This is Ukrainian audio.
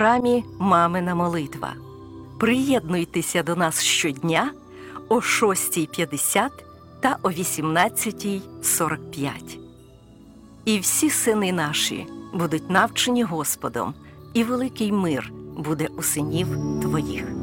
програмі «Мамина молитва». Приєднуйтеся до нас щодня о 6:50 та о 18:45. І всі сини наші будуть навчені Господом, і великий мир буде у синів твоїх.